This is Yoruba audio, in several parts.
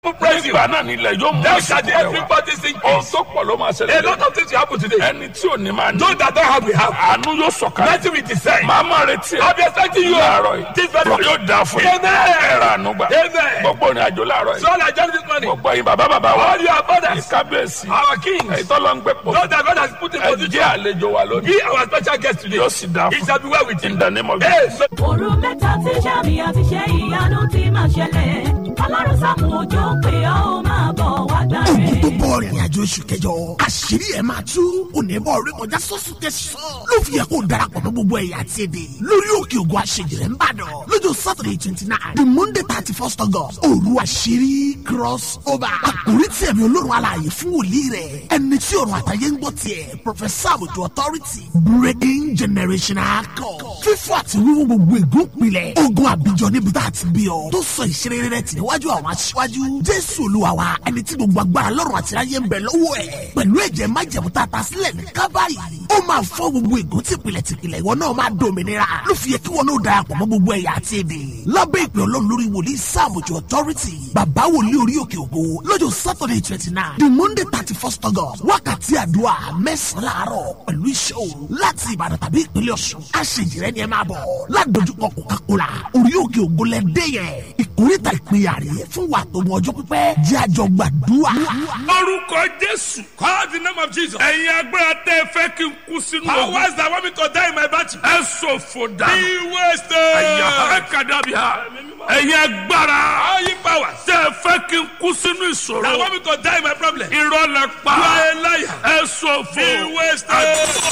praise you. Nígbà náà nílẹ̀ yóò mú Then shall ìsìnkú rẹ̀ wá. everybody sing Ohun peace. tó pọ̀ ló máa A ṣẹlẹ̀. lot of things will happen today. Ẹni tí ò ní máa ní. Those that don't have, we have. Àánú yóò sọ̀kalẹ̀. Nothing will descend. Màá máa retí ẹ̀. I'll be expecting you. Láàárọ̀ yìí. This very Yóò dáa fún yín. Amen. Ẹ̀rọ àánú gbà. Amen. Gbogbo ìrìn àjò láàárọ̀ So yìí. all I join this morning. Gbogbo yín bàbá wa. All your fathers, Ìkábíyèsí. our kings, Èyí tó lọ ń gbé pò. those that God has put in Ẹ position, jẹ́ àlejò wa lónìí. be our special guest today. Yóò sì dáa It fún shall be well with in you. the name of Hey, Jesus. so òru mẹ́ta tí sàmì àti ṣe ìyanu ti máa ṣẹlẹ̀ ọlọ́run Sáàmù Òjó pé ó máa bọ̀ wá gbà ogun rẹ̀. tó bọ̀ rìnrìn àjò oṣù kẹjọ àṣírí ẹ̀ máa tú onímọ̀ orí kọjá sọ́sùn tẹ̀sán ló fi yẹ kó darapọ̀ mọ́ gbogbo ẹ̀yà àti èdè lórí òkè ògùn àṣejìrẹ́ ń bàdàn lọ́jọ́ Saturday 29 the Monday 31st August òru àṣírí cross over àkórí tí ẹ̀mí olórun alààyè fún wòlíì rẹ̀ ẹni tí ọ̀run àtàyè ń gbọ́ tiẹ̀ Professor Àbùtù authority breaking generational code fífọ́ àti wíwú gbogbo ègún pilẹ̀ ogun àbíjọ níbi tá a ti bí ọ tó sọ ìṣeré rẹ̀ tì níwájú àwọn aṣíwájú Jésù Olúwa wa ẹni tí gbogbo agbára lọ́rùn àti ayé ń bẹ lọ́wọ́ ẹ̀ pẹ̀lú ẹ̀jẹ̀ májẹ̀mú tá a ta sílẹ̀ ní Kábàárì ó máa fọ́ gbogbo ègún tìpìlẹ̀ ìwọ náà máa dòmìnira ló fi yẹ kí wọn náà darapọ̀ mọ́ gbogbo ẹ̀yà àti èdè lábẹ́ ìpè Ọlọ́run lórí wòlíì Sáàmù Òjó authority bàbá wòlíì orí òkè ògo lọ́jọ́ Saturday 29 the Monday 31st August wákàtí àdúrà mẹ́sàn-án láàárọ̀ pẹ̀lú iṣẹ́ òru láti Ìbàdàn tàbí ìpínlẹ̀ Ọ̀ṣun àṣejìrẹ́ ni ẹ máa bọ̀ ládojúkọ Coca-Cola orí òkè ògo lẹ́dẹ́ yẹn ìkórìtà ìpínyà rẹ̀ fún wa tó mọ ọjọ́ pípẹ́ jẹ́ àjọ gbàdúrà. Orúkọ Jésù. call the name of Jesus. Ẹ̀yin agbára tẹ́ ẹ fẹ́ kí n kú sínú How ogun. wise that want me to die in my battle? Ẹ ṣòfò dànù. Be wasted. Ẹ̀yà ẹ̀kadàbíà. Ẹ̀yin agbára All you powers tẹ́ ẹ fẹ́ kí n kú sínú that ìṣòro. want me to die in my problem. You Irọ́ lẹ pa. are a liar. Ẹ ṣòfò. Be wasted.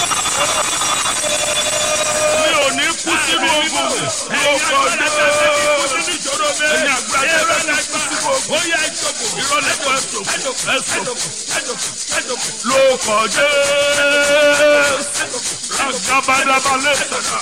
Mi ò ní kú sínú ogun. Lóko dé. Ẹ̀yin agbára tẹ́ ẹ fẹ́ kí n kú sínú ogun. Ó yá ìjọba. Irọ́ lẹ pa ẹ ṣòfò. Lóko dé. Agabadabalẹ̀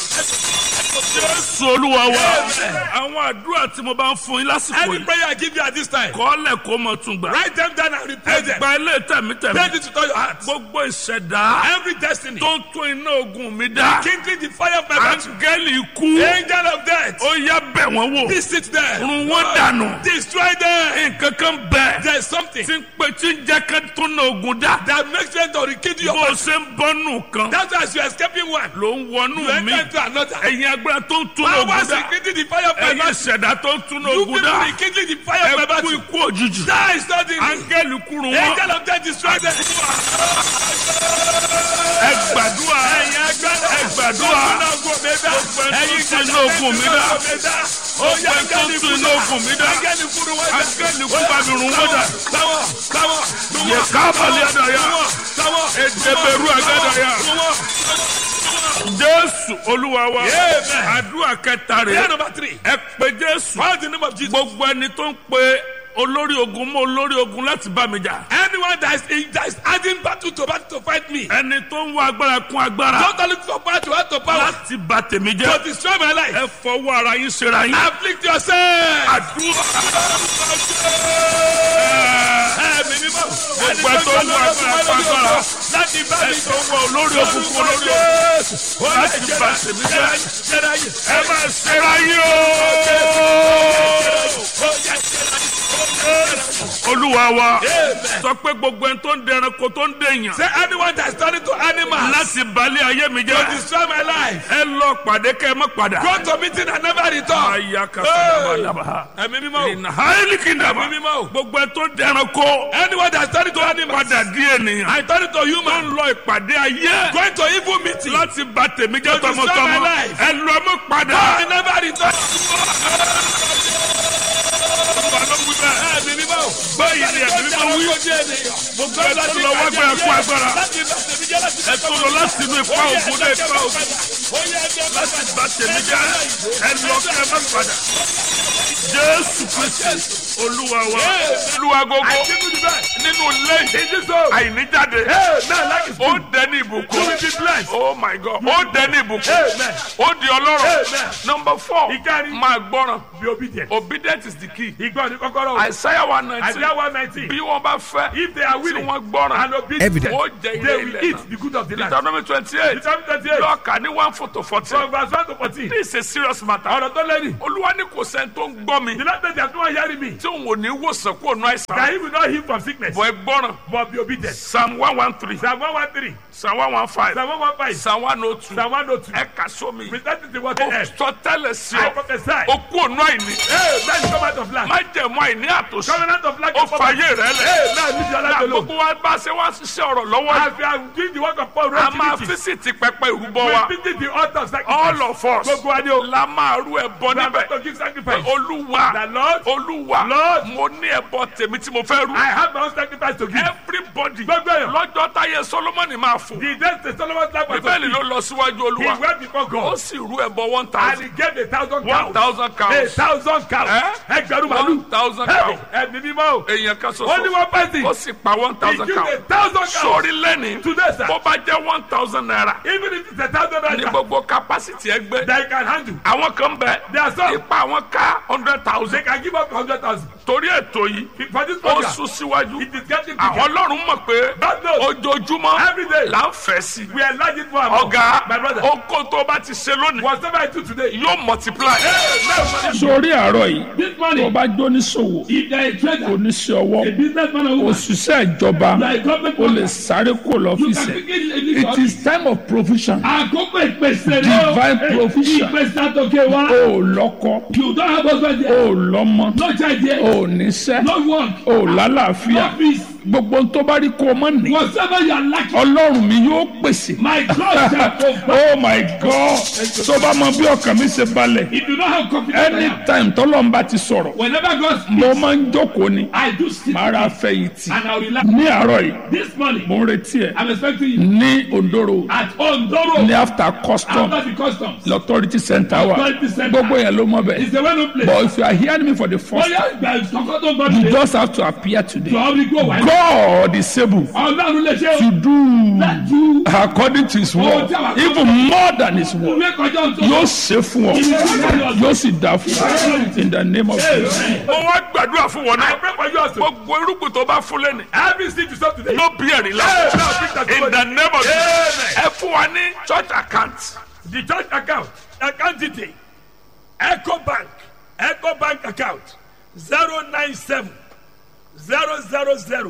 Jésù Olúwa wa. Àwọn àdúrà tí mo bá ń fún yín lásìkò Any yìí. prayer I give you at this time, Kọ́lẹ̀ kó mọ̀ tún gbà. write them down and replay them. Ẹgbà ilé tẹ̀mítẹ̀mí. Bend it to your heart. Gbogbo ìṣẹ̀dá Every destiny, tó ń tún iná ogun mi dá. kindling the fire of my battle. Áńgẹ́lì ikú. Angel of death, Ó yá bẹ̀ wọ́n wò. visit them. Run wọ́n dànù. Destroy them. Nǹkan kan bẹ̀. There is something Tí ń pè tí ń jẹ́ ká tún iná ogun dá. that makes them to rekindle your Bó o battle. ṣe ń bọ́nù kan. That's why as you are escaping one, Ló ń you wọnú mi. enter into another. Ẹ̀yin agbára tó ń tún iná ogun Powers dá. rekindling the fire of my Ẹ̀yin battle. ìṣẹ̀dá tó ń tún iná You ogun people dá. rekindling the fire of my Ẹ kú battle. ikú òjijì. Die suddenly. Áńgẹ́lì kúrú wọn. Angel of death, destroy them. Ẹ gbàdúrà. Ẹ gbàdúrà. Ẹ̀yin tún iná ogun mi dá. Ó yá tó ń tún iná ogun mi dá. Áńgẹ́lì kúrú wọn dá. Áńgẹ́lì kú bá mi run wọ́n dà. Sáwọ̀. Yẹ kábàlì àdàyà. Ẹ̀dẹ̀bẹ̀rù àgàdàyà. Jésù Olúwa wa. Amen. Àdúrà kẹta Prayer rẹ̀. number 3. Ẹ pè Jésù. Call the name of Jesus. Gbogbo ẹni tó ń pe olórí ogun mọ́ olórí ogun láti bá mi jà. Anyone that is adding battle to fight me. Ẹni tó ń wá agbára kún agbára. Don't look for power to add to power. Láti bà tèmi To jẹ́. destroy my life. Ẹ fọwọ́ ara yín ṣera yín. Afflict yourself. Àdúrà. Ẹ̀mí mímọ́. Gbogbo ẹ tó ń wá agbára kún agbára. Láti bá mi Ẹ tó ń wá olórí ogun kún olórí ogun. Láti bà tèmi jẹ́. Ẹ máa ṣera yín o. Olúwa wa. Sọ pé gbogbo ẹni tó ń dẹranko tó ń dèèyàn. Say anyone that is turning to animals Láti balẹ̀ ayé mi to jẹ́. destroy my life. Ẹ lọ pàdé kẹ́ ẹ má padà. Go to meeting and never return. Aya kasadabadaba. Ẹ̀mí mímọ́. Ìnà háìlì kìndàmà. Ẹ̀mí mímọ́. Gbogbo ẹ tó ń dẹranko. Anyone that is turning to animals. Padà di ènìyàn. I turn to Tó human. ń lọ ìpàdé ayé. Going to evil meeting. Láti bà tèmi jẹ́ To destroy tọmọtọmọ. my life. Ẹ lọ mú padà. I never return. Ẹ̀mí mímọ́. Báyìí ni ẹ̀mí mímọ́ wí. Gbogbo ẹ tó lọ wá gbára kú agbára. Ẹ tó lọ láti inú ipa ògùn dé ipa ògùn. Láti bà tèmi jẹ́. Ẹ lọ kẹ́ ẹ má padà. Jésù Kristi Olúwa wa. Olúwa gbogbo. Nínú ilé àìníjáde. Ó dẹni ìbùkún. Oh my God. Ó dẹni ìbùkún. Ó di ọlọ́rọ̀. Number 4. Máa gbọ́ràn. Be obedient. Obedience is the key. Ìgbọ́ ni kọ́kọ́rọ́. Isaiah 119. Isaiah 119. Bí wọ́n bá fẹ́. If they are Tí willing wọ́n gbọ́ràn. and obedient, Ó jẹ they ilé will ilẹ̀ eat náà. the good of the land. Deuteronomy 28. Deuteronomy 28. Lọ́ọ̀kà ní 1-14. From verse 1 to 14. This is a serious matter. Ọ̀rọ̀ tó lẹ́rìí. Olúwa ní kò sẹ́ni tó ń gbọ́ mi. The last day they are not hearing me. Tí òun ò ní wòsàn kó nu àìsàn. That he will not heal from sickness. bọ̀ ẹ gbọ́ràn. But be obedient. Psalm 113. Psalm 113. Psalm 115. Psalm 115. Psalm 102. Psalm 102. ẹ kà sómi. Present it to what ó they have. sọ tẹ́lẹ̀ sí I ọ. prophesy. ó kú ònú àìní. Let's come out of lack. má jẹ̀mú àìní àtòsí. Covenant of lack ó and poverty. fàyè rẹ lẹ̀. Now leave your life na alone. gbogbo wa bá ṣe wá ṣiṣẹ́ ọ̀rọ̀ lọ́wọ́. As we are doing the work of Paul, a máa físìtì pẹpẹ ìrúbọ wa. we visit the altar of sacrifice. all of us Gbogbo wa ni o. la máa rú ẹbọ We are níbẹ̀. going to give sacrifice. olúwa The Lord, olúwa Lord, mo ní ẹbọ tèmi tí mo fẹ́ rú. I have my own sacrifice to give. everybody Gbogbo èèyàn. lọ́jọ́ táyé solomoni máa fò. The days the Solomon's life was bíbélì ló fulfilled. lọ síwájú He olúwa. went before ó God. sì rú ẹbọ 1000. And he gave 1,000 cows. 1000 cows. 1,000 cows. Eh? Ẹgbẹ̀rún màlúù. 1000 Hey, cows. ẹ̀mí mímọ́ o. èèyàn kan Only ṣoṣo. one person. ó sì pa He 1000 gave cows. 1,000 cows. sórí lẹ́ni Today, sir. bó bá jẹ́ 1000 naira Even if it's 1,000 ní naira gbogbo capacity ẹgbẹ́. that you can handle. àwọn kan bẹ There are some. ipa àwọn ká 100,000. They can give up 100,000. torí ètò yìí For this ó program, sún síwájú. it is getting àwọn bigger. ọlọ́run mọ̀ pé God knows. ojoojúmọ́ Every day. là ń fẹ́ sí. We enlarge it more and more. ọ̀gá My brother. oko tó bá ti ṣe lónìí Whatever I do today. yóò multiply. sórí àárọ̀ yìí This tó morning, bá jóníṣòwò if there is a trader, oníṣẹ́ a ọwọ́ businessman or woman, òṣìṣẹ́ ìjọba like government ó lè worker, sáré kó you lọ́fíìsì can ẹ̀. begin it is time of provision. àkókò ìpèsè Divine provision. ìpèsè àtòkè wa. o ò lọ́kọ You don't have husband o there. ò lọ́mọ No child there. o ò níṣẹ́ No work. o ò lálàáfíà No peace. gbogbo tó bá rí kó o mọ̀ ní. Whatever you are lacking, ọlọ́run mi yóò pèsè. my God shall provide. oh my god tó bá mọ bí ọkàn mi ṣe balẹ̀ If you don't have confidence, anytime tọ́lọ́mbà ti sọ̀rọ̀ whenever God speaks, mo máa ń jókòó ni I do sit màá ra fẹ̀yìntì and I will relax. ní àárọ̀ yìí This morning, mo ń retí ẹ̀ I'm expecting you ní Ondoro at Ondoro ní after custom after the customs. l'authority center wa Authority center. gbogbo yẹn ló mọ It's bẹ́ẹ̀ the well-known place. but if you are hearing me for the first time Bóyá ìgbà ìkọ̀kọ́ tó gbọ́ you mi. just have to appear today. Jọ̀ọ́ mi kó wáyé. God is able Ọlọ́run lè ṣe to do Dájú. according to his word even more than his word. Ìwé kọjá ohun tó Yóò ṣe fún ọ yóò sì dá fún ọ in the name of Jesus. mo wá gbàdúrà fún wọn I náà. pray for you also. gbogbo irúgbìn tó bá fún lẹ́nu. Every seed you sow today. ló bí ẹ̀rí la. in the name of Jesus. ẹ fún wa ní church account. The church account detail, Eco Bank account 097 000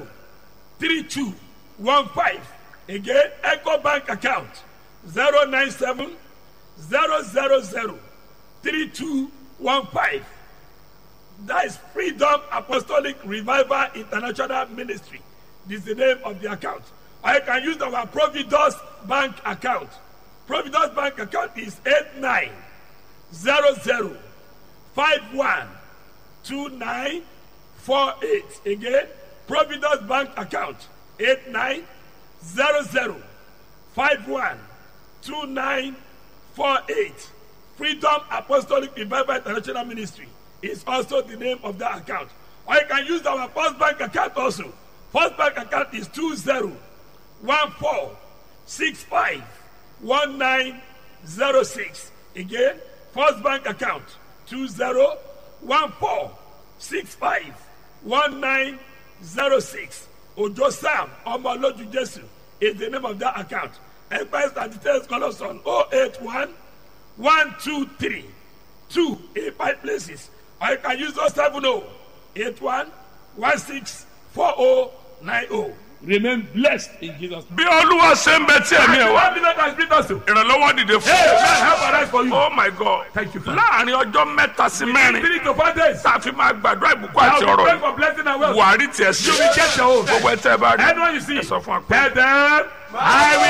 3215. Again, Eco Bank account 097 000 3215. That is Freedom Apostolic Revival International Ministry. This is the name of the account. Or you can use our Providence Bank account. Providence Bank account is 8900512948. Again, Providence Bank account 8900512948. Freedom Apostolic Revival International Ministry is also the name of that account. Or you can use our First Bank account also. First Bank account is 2014651906. Again, First Bank account 2014651906. Ojo Sam Omoloju Jesu is the name of that account. Enquiries and details call us on 081 123 2 in 5 places. Or you can use 070 81 164090. Remain blessed in Jesus' name. bí olúwa ṣe ń bẹ tí ẹ̀mí ẹ̀ wá. One minute has been us. ìrànlọ́wọ́ dìde fún. Hey, man, help arise for you. oh my god. Thank you, Father. láàrin ọjọ́ mẹ́ta sí mẹ́rin. 3 to 4 days. tá a fi máa gbàdúrà ìbùkún I'll àti be ọ̀rọ̀ praying yìí. for blessing and wealth. buhari tiẹ̀ sí. You will get your own. gbogbo ẹ̀ tẹ́ ẹ bá rí. Anyone you see, ẹ sọ fún wa pé. tell them, I will